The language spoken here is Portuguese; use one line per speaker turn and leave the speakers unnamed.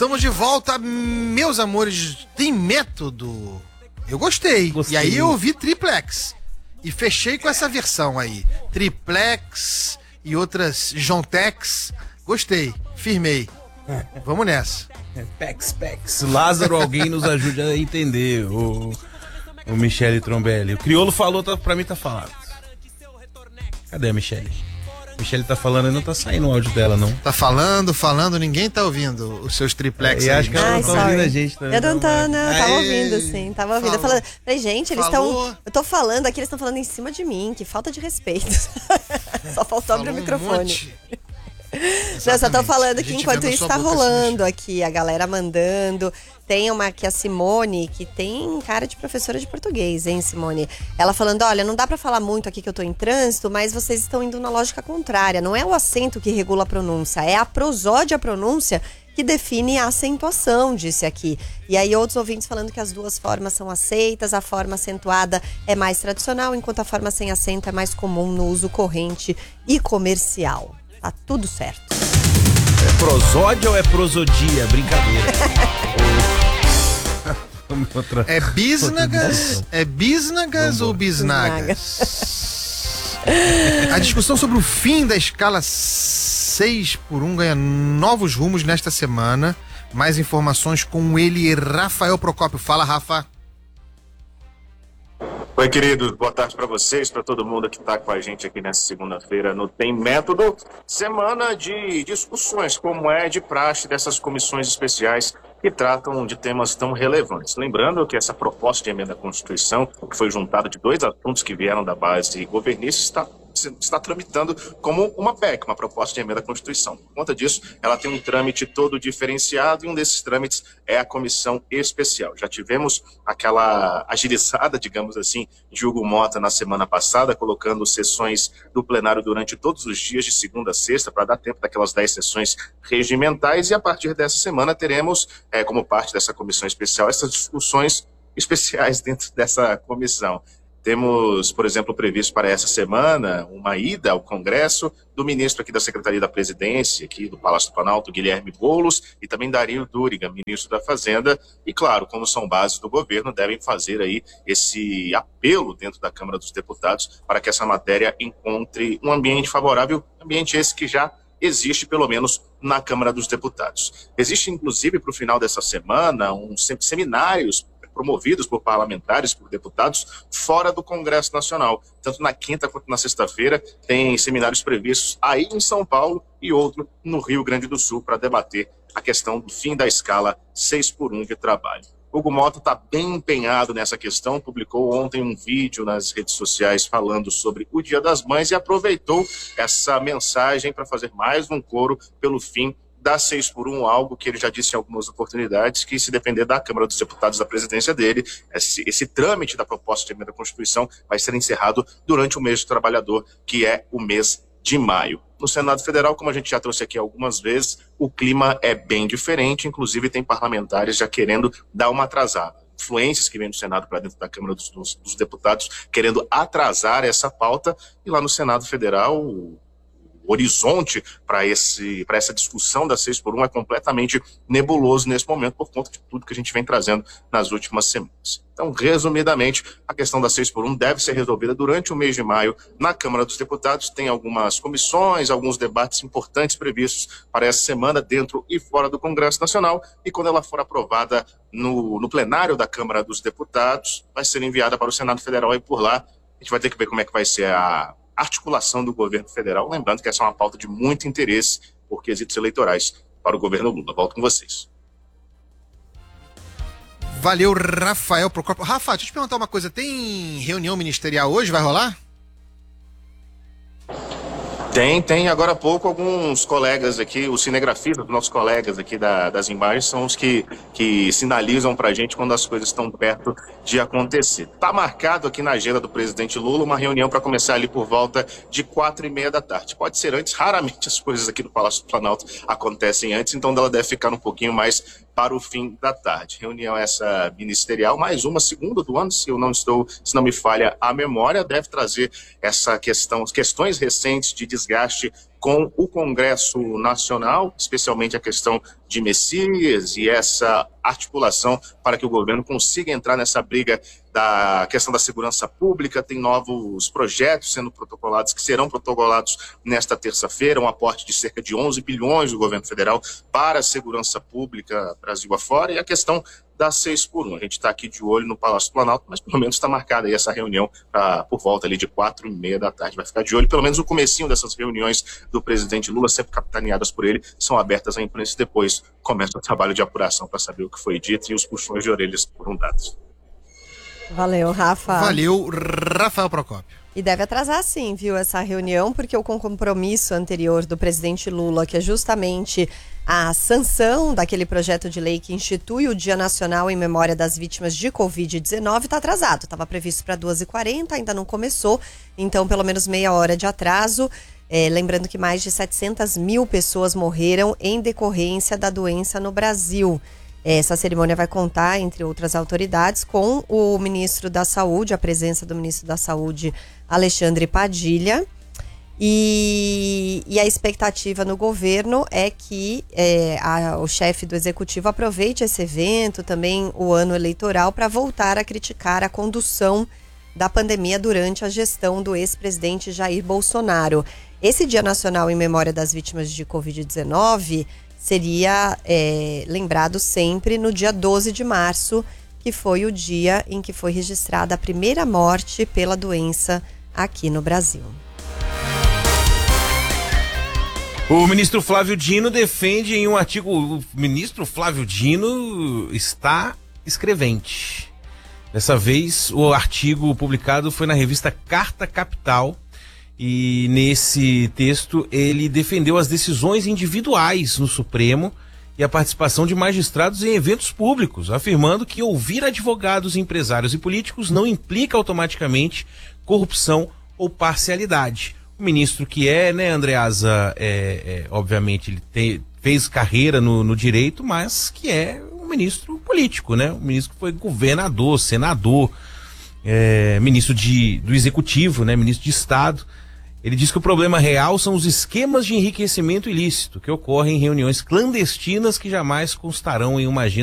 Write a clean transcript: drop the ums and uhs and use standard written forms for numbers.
Estamos de volta, meus amores. Tem método? Eu gostei. E aí eu ouvi triplex. E fechei com essa versão aí. Triplex e outras Jontex. Gostei, firmei. Vamos nessa.
Pex. Lázaro, alguém nos ajude a entender o Michele Trombelli. O crioulo falou, pra mim tá falado. Cadê a Michele? Michele tá falando e não tá saindo o áudio dela, não.
Tá falando, ninguém tá ouvindo os seus triplex.
E acho que ela não tá ouvindo a gente também.
Eu não tô, não. Tava ouvindo, sim. Tava ouvindo.
Falou.
Falei, gente, eles estão... Eu tô falando aqui, eles estão falando em cima de mim. Que falta de respeito. Só faltou abrir o microfone. Não, só tô falando que enquanto isso tá rolando aqui, a galera mandando. Tem uma aqui, a Simone, que tem cara de professora de português, hein, Simone? Ela falando, olha, não dá pra falar muito aqui que eu tô em trânsito, mas vocês estão indo na lógica contrária. Não é o acento que regula a pronúncia, é a prosódia pronúncia que define a acentuação, disse aqui. E aí outros ouvintes falando que as duas formas são aceitas, a forma acentuada é mais tradicional, enquanto a forma sem acento é mais comum no uso corrente e comercial. Tá tudo certo.
É prosódia ou é prosodia? Brincadeira.
É bisnagas ou bisnagas? A discussão sobre o fim da escala 6x1 ganha novos rumos nesta semana. Mais informações com ele, Rafael Procópio. Fala, Rafa.
Oi, queridos, boa tarde para vocês, para todo mundo que está com a gente aqui nessa segunda-feira no Tem Método. Semana de discussões, como é de praxe dessas comissões especiais que tratam de temas tão relevantes. Lembrando que essa proposta de emenda à Constituição, que foi juntada de dois assuntos que vieram da base governista, está tramitando como uma PEC, uma proposta de emenda à Constituição. Por conta disso, ela tem um trâmite todo diferenciado e um desses trâmites é a comissão especial. Já tivemos aquela agilizada, digamos assim, de Hugo Mota na semana passada, colocando sessões do plenário durante todos os dias, de segunda a sexta, para dar tempo daquelas 10 sessões regimentais, e a partir dessa semana teremos, como parte dessa comissão especial, essas discussões especiais dentro dessa comissão. Temos, por exemplo, previsto para essa semana uma ida ao Congresso do ministro aqui da Secretaria da Presidência, aqui do Palácio do Planalto, Guilherme Boulos, e também Dario Duriga, ministro da Fazenda. E, claro, como são bases do governo, devem fazer aí esse apelo dentro da Câmara dos Deputados para que essa matéria encontre um ambiente favorável, ambiente esse que já existe, pelo menos, na Câmara dos Deputados. Existe, inclusive, para o final dessa semana, seminários promovidos por parlamentares, por deputados, fora do Congresso Nacional. Tanto na quinta quanto na sexta-feira, tem seminários previstos aí em São Paulo e outro no Rio Grande do Sul para debater a questão do fim da escala 6x1 de trabalho. Hugo Mota está bem empenhado nessa questão, publicou ontem um vídeo nas redes sociais falando sobre o Dia das Mães e aproveitou essa mensagem para fazer mais um coro pelo fim da 6x1, algo que ele já disse em algumas oportunidades, que se depender da Câmara dos Deputados, da presidência dele, esse trâmite da proposta de emenda à Constituição vai ser encerrado durante o mês do trabalhador, que é o mês de maio. No Senado Federal, como a gente já trouxe aqui algumas vezes, o clima é bem diferente, inclusive tem parlamentares já querendo dar uma atrasada. Influências que vêm do Senado para dentro da Câmara dos Deputados querendo atrasar essa pauta, e lá no Senado Federal o horizonte para essa discussão da 6x1 é completamente nebuloso nesse momento, por conta de tudo que a gente vem trazendo nas últimas semanas. Então, resumidamente, a questão da 6x1 deve ser resolvida durante o mês de maio na Câmara dos Deputados. Tem algumas comissões, alguns debates importantes previstos para essa semana, dentro e fora do Congresso Nacional, e quando ela for aprovada no plenário da Câmara dos Deputados, vai ser enviada para o Senado Federal, e por lá a gente vai ter que ver como é que vai ser a articulação do governo federal, lembrando que essa é uma pauta de muito interesse por quesitos eleitorais para o governo Lula. Volto com vocês.
Valeu, Rafael Procópio. Rafa, deixa eu te perguntar uma coisa, tem reunião ministerial hoje, vai rolar?
Tem. Agora há pouco alguns colegas aqui, os cinegrafistas, nossos colegas aqui das imagens, são os que sinalizam pra gente quando as coisas estão perto de acontecer. Tá marcado aqui na agenda do presidente Lula uma reunião para começar ali por volta de 4h30 da tarde. Pode ser antes, raramente as coisas aqui no Palácio do Planalto acontecem antes, então ela deve ficar um pouquinho mais para o fim da tarde. Reunião essa ministerial, mais uma, segunda do ano, se não me falha a memória, deve trazer questões recentes de desgaste com o Congresso Nacional, especialmente a questão de Messias e essa articulação para que o governo consiga entrar nessa briga da questão da segurança pública. Tem novos projetos sendo protocolados, que serão protocolados nesta terça-feira, um aporte de cerca de 11 bilhões do governo federal para a segurança pública Brasil afora, e a questão da 6x1. A gente está aqui de olho no Palácio do Planalto, mas pelo menos está marcada aí essa reunião por volta ali de 4h30 da tarde. Vai ficar de olho, pelo menos o comecinho dessas reuniões do presidente Lula, sempre capitaneadas por ele, são abertas à imprensa e depois começa o trabalho de apuração para saber o que foi dito e os puxões de orelhas foram dados.
Valeu, Rafa.
Valeu, Rafael Procópio.
E deve atrasar sim, viu, essa reunião, porque o compromisso anterior do presidente Lula, que é justamente a sanção daquele projeto de lei que institui o Dia Nacional em memória das vítimas de Covid-19, está atrasado. Estava previsto para 2h40, ainda não começou, então pelo menos meia hora de atraso. Lembrando que mais de 700 mil pessoas morreram em decorrência da doença no Brasil. Essa cerimônia vai contar, entre outras autoridades, com o ministro da Saúde, a presença do ministro da Saúde, Alexandre Padilha. E a expectativa no governo é que o chefe do executivo aproveite esse evento, também o ano eleitoral, para voltar a criticar a condução da pandemia durante a gestão do ex-presidente Jair Bolsonaro. Esse Dia Nacional em memória das vítimas de Covid-19 seria lembrado sempre no dia 12 de março, que foi o dia em que foi registrada a primeira morte pela doença aqui no Brasil.
O ministro Flávio Dino defende em um artigo... O ministro Flávio Dino está escrevente. Dessa vez, o artigo publicado foi na revista Carta Capital. E nesse texto ele defendeu as decisões individuais no Supremo e a participação de magistrados em eventos públicos, afirmando que ouvir advogados, empresários e políticos não implica automaticamente corrupção ou parcialidade. O ministro que Andreasa, obviamente ele fez carreira no direito, mas que é um ministro político, né? Um ministro que foi governador, senador, ministro do executivo, né? Ministro de Estado. Ele diz que o problema real são os esquemas de enriquecimento ilícito que ocorrem em reuniões clandestinas que jamais constarão em uma agenda